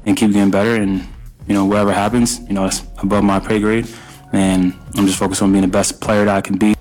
and keep getting better. And, whatever happens, it's above my pay grade. And I'm just focused on being the best player that I can be.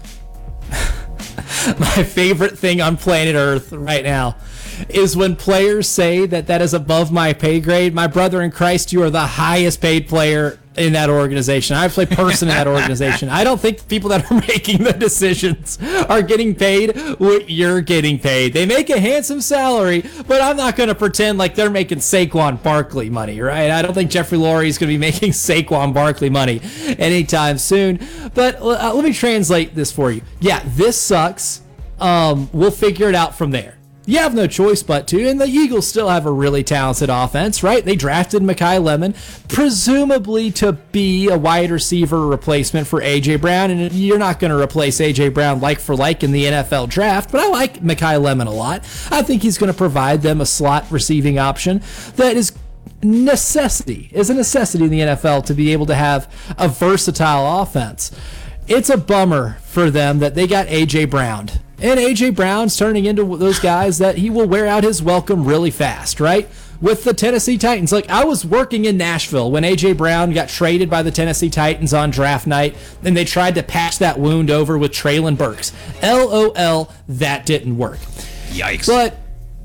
My favorite thing on planet Earth right now is when players say that is above my pay grade. My brother in Christ, you are the highest paid player in that organization. I play person in that organization. I don't think the people that are making the decisions are getting paid what you're getting paid. They make a handsome salary, but I'm not going to pretend like they're making Saquon Barkley money, right? I don't think Jeffrey Lurie is going to be making Saquon Barkley money anytime soon. But let me translate this for you. Yeah, this sucks. We'll figure it out from there. You have no choice but to, and the Eagles still have a really talented offense, right? They drafted Mekhi Lemon, presumably to be a wide receiver replacement for A.J. Brown, and you're not going to replace A.J. Brown like for like in the NFL draft, but I like Mekhi Lemon a lot. I think he's going to provide them a slot receiving option that is a necessity in the NFL to be able to have a versatile offense. It's a bummer for them that they got A.J. Brown. And A.J. Brown's turning into those guys that he will wear out his welcome really fast, right? With the Tennessee Titans. Like, I was working in Nashville when A.J. Brown got traded by the Tennessee Titans on draft night, and they tried to patch that wound over with Treylon Burks. LOL, that didn't work. Yikes. But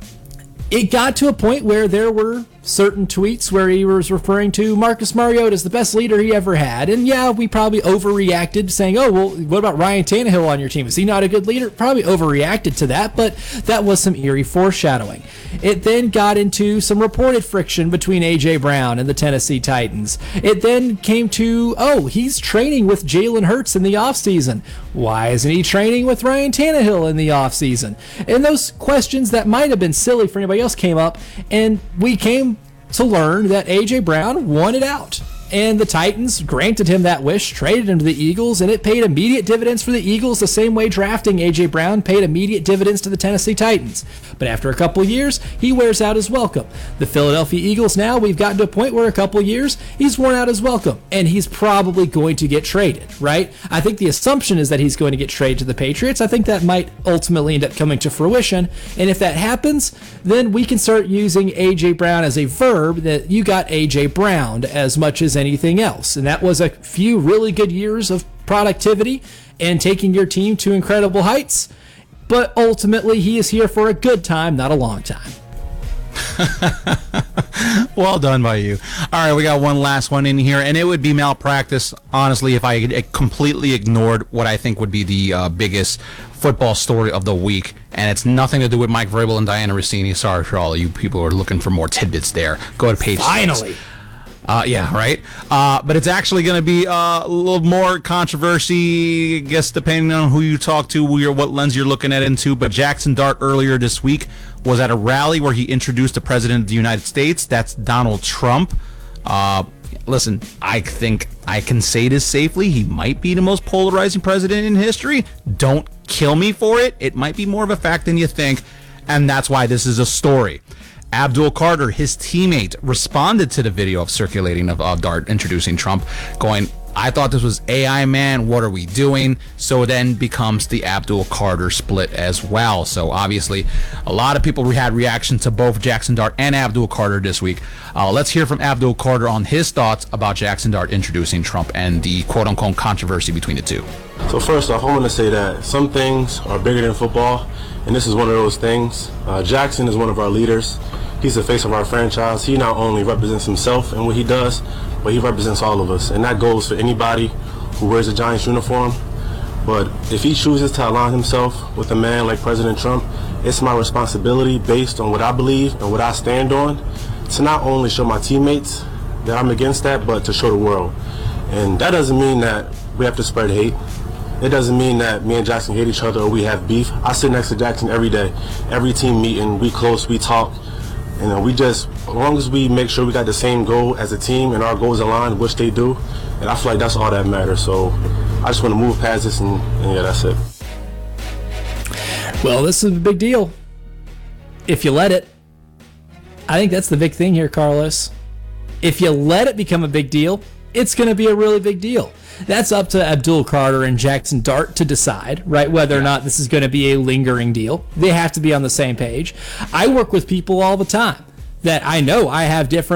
it got to a point where there were certain tweets where he was referring to Marcus Mariota as the best leader he ever had. And yeah, we probably overreacted saying, oh, well, what about Ryan Tannehill on your team? Is he not a good leader? Probably overreacted to that, but that was some eerie foreshadowing. It then got into some reported friction between A.J. Brown and the Tennessee Titans. It then came to, oh, he's training with Jalen Hurts in the offseason. Why isn't he training with Ryan Tannehill in the offseason? And those questions that might have been silly for anybody else came up, and we came to learn that A.J. Brown wanted out. And the Titans granted him that wish, traded him to the Eagles, and it paid immediate dividends for the Eagles the same way drafting A.J. Brown paid immediate dividends to the Tennessee Titans. But after a couple of years, he wears out his welcome. The Philadelphia Eagles now, we've gotten to a point where a couple of years, he's worn out his welcome, and he's probably going to get traded, right? I think the assumption is that he's going to get traded to the Patriots. I think that might ultimately end up coming to fruition, and if that happens, then we can start using A.J. Brown as a verb, that you got A.J. Browned as much as anything else. And that was a few really good years of productivity and taking your team to incredible heights. But ultimately, he is here for a good time, not a long time. Well done by you. All right, we got one last one in here, and it would be malpractice, honestly, if I completely ignored what I think would be the biggest football story of the week, and it's nothing to do with Mike Vrabel and Diana Rossini. Sorry for all of you people who are looking for more tidbits there. Go to page 6. Finally. Yeah, right. But it's actually going to be a little more controversy, I guess, depending on who you talk to, what lens you're looking at into. But Jackson Dart earlier this week was at a rally where he introduced the President of the United States. That's Donald Trump. Listen, I think I can say this safely. He might be the most polarizing president in history. Don't kill me for it. It might be more of a fact than you think, and that's why this is a story. Abdul Carter, his teammate, responded to the video of circulating of Dart introducing Trump, going, I thought this was AI, man. What are we doing? So then becomes the Abdul Carter split as well. So obviously, a lot of people had reactions to both Jackson Dart and Abdul Carter this week. Let's hear from Abdul Carter on his thoughts about Jackson Dart introducing Trump and the quote-unquote controversy between the two. So first off, I want to say that some things are bigger than football, and this is one of those things. Jackson is one of our leaders. He's the face of our franchise. He not only represents himself and what he does, but he represents all of us. And that goes for anybody who wears a Giants uniform. But if he chooses to align himself with a man like President Trump, it's my responsibility, based on what I believe and what I stand on, to not only show my teammates that I'm against that, but to show the world. And that doesn't mean that we have to spread hate. It doesn't mean that me and Jackson hate each other or we have beef. I sit next to Jackson every day. Every team meeting, we close, we talk. And we just, as long as we make sure we got the same goal as a team and our goals align, which they do, and I feel like that's all that matters. So I just want to move past this, and yeah, that's it. Well, this is a big deal. If you let it. I think that's the big thing here, Carlos. If you let it become a big deal, it's going to be a really big deal. That's up to Abdul Carter and Jackson Dart to decide, right, whether or not this is going to be a lingering deal. They have to be on the same page. I work with people all the time that I know I have different